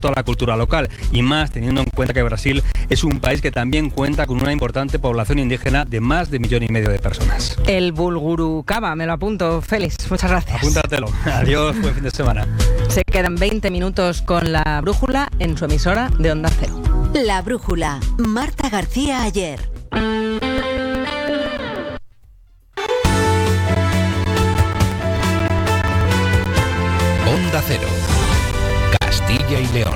toda la cultura local, y más teniendo en cuenta que Brasil es un país que también cuenta con una importante población indígena de más de 1,5 millones de personas. El Bulgurucaba, me lo apunto. Félix, muchas gracias. Apúntatelo. Adiós, buen fin de semana. Se quedan 20 minutos con La Brújula en su emisora de Onda Cero. La Brújula, Marta García Ayer. Onda Cero, Castilla y León.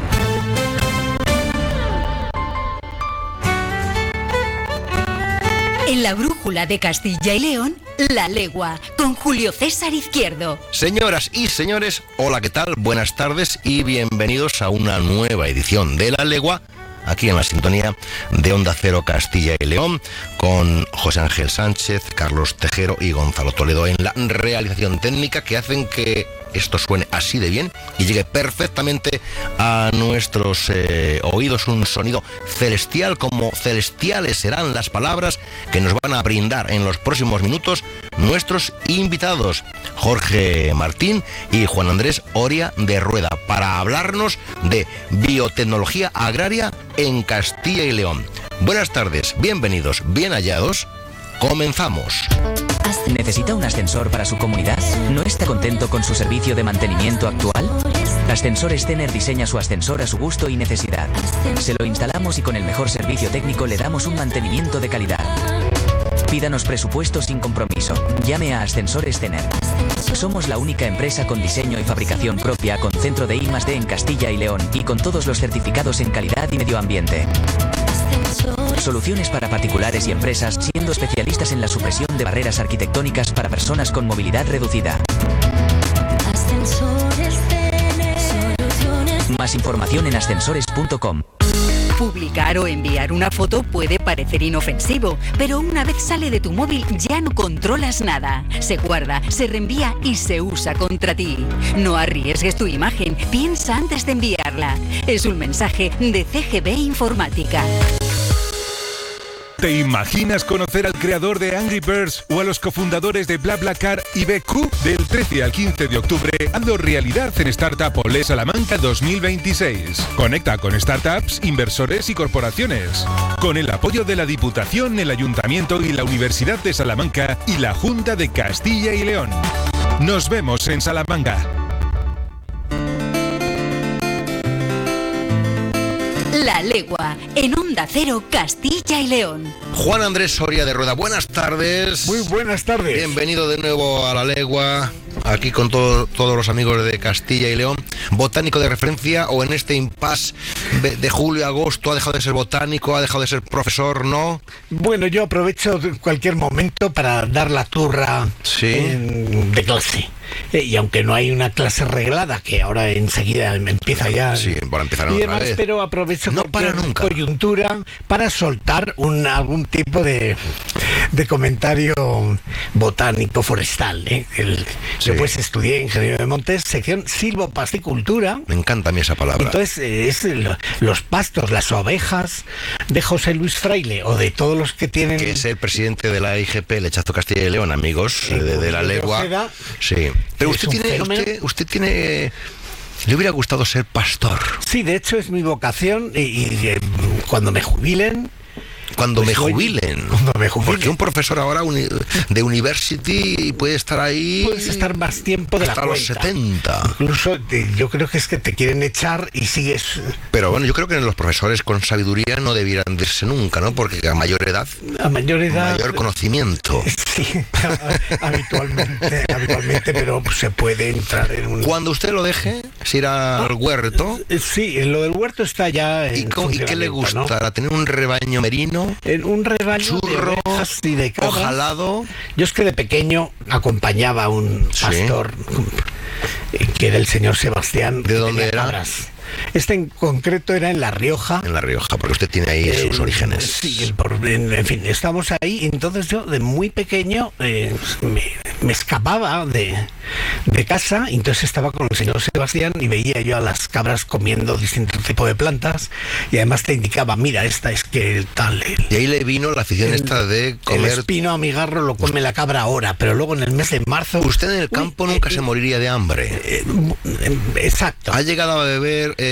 En La Brújula de Castilla y León, La Legua, con Julio César Izquierdo. Señoras y señores, hola, ¿qué tal? Buenas tardes y bienvenidos a una nueva edición de La Legua, aquí en la sintonía de Onda Cero Castilla y León, con José Ángel Sánchez, Carlos Tejero y Gonzalo Toledo en la realización técnica, que hacen que esto suene así de bien y llegue perfectamente a nuestros oídos un sonido celestial, como celestiales serán las palabras que nos van a brindar en los próximos minutos nuestros invitados, Jorge Martín y Juan Andrés Oria de Rueda, para hablarnos de biotecnología agraria en Castilla y León. Buenas tardes, bienvenidos, bien hallados. Comenzamos. ¿Necesita un ascensor para su comunidad? ¿No está contento con su servicio de mantenimiento actual? Ascensores Tener diseña su ascensor a su gusto y necesidad. Se lo instalamos y con el mejor servicio técnico le damos un mantenimiento de calidad. Pídanos presupuesto sin compromiso. Llame a Ascensores Tener. Somos la única empresa con diseño y fabricación propia, con centro de I+D en Castilla y León y con todos los certificados en calidad y medio ambiente. Soluciones para particulares y empresas, siendo especialistas en la supresión de barreras arquitectónicas para personas con movilidad reducida. Más información en ascensores.com. Publicar o enviar una foto puede parecer inofensivo, pero una vez sale de tu móvil ya no controlas nada. Se guarda, se reenvía y se usa contra ti. No arriesgues tu imagen, piensa antes de enviarla. Es un mensaje de CGB Informática. ¿Te imaginas conocer al creador de Angry Birds o a los cofundadores de BlaBlaCar y BQ? Del 13 al 15 de octubre, hazlo realidad en Startup Olé Salamanca 2026. Conecta con startups, inversores y corporaciones. Con el apoyo de la Diputación, el Ayuntamiento y la Universidad de Salamanca y la Junta de Castilla y León. Nos vemos en Salamanca. La Legua, en Onda Cero, Castilla y León. Juan Andrés Soria de Rueda, buenas tardes. Muy buenas tardes. Bienvenido de nuevo a La Legua, aquí con todos los amigos de Castilla y León. ¿Botánico de referencia o en este impasse de julio a agosto ha dejado de ser botánico, ha dejado de ser profesor, no? Bueno, yo aprovecho cualquier momento para dar la turra de clase. Y aunque no hay una clase reglada, que ahora enseguida empieza ya. Sí, para empezar y otra demás, vez. pero aprovecho no para nunca. Coyuntura para soltar algún tipo de comentario botánico forestal. Después estudié Ingeniero de Montes, sección silvopascicultura. Me encanta a mí esa palabra. Entonces, los pastos, las ovejas de José Luis Fraile o de todos los que tienen. Que es el presidente de la IGP, Lechazo Castilla y León, amigos, de La Legua. Sí. Pero usted tiene. Le hubiera gustado ser pastor. Sí, de hecho es mi vocación y cuando me jubilen. Cuando me jubilen. Porque un profesor ahora de university puede estar ahí. Puedes estar más tiempo de la cuenta. Hasta los 70. Incluso yo creo que es que te quieren echar y sigues. Pero bueno, yo creo que los profesores con sabiduría no debieran irse nunca, ¿no? Porque a mayor edad. Mayor conocimiento. Sí, habitualmente, pero se puede entrar en un. Cuando usted lo deje, se irá al huerto. Sí, lo del huerto está ya. ¿Y qué le gustará? ¿No? ¿Tener un rebaño merino? En un rebaño churro, de ovejas y de cabras. Ojalado. Yo es que de pequeño acompañaba a un pastor que era el señor Sebastián. ¿De dónde era? Cabras. Este en concreto era en La Rioja. En La Rioja, porque usted tiene ahí sus orígenes. Sí, en fin, estamos ahí. Entonces yo de muy pequeño me escapaba de casa. Entonces estaba con el señor Sebastián y veía yo a las cabras comiendo distintos tipos de plantas. Y además te indicaba, mira, esta es que tal. Y ahí le vino la afición esta de comer. El espino amigarro lo come la cabra ahora, pero luego en el mes de marzo. Usted en el campo nunca se moriría de hambre. Exacto. Ha llegado a beber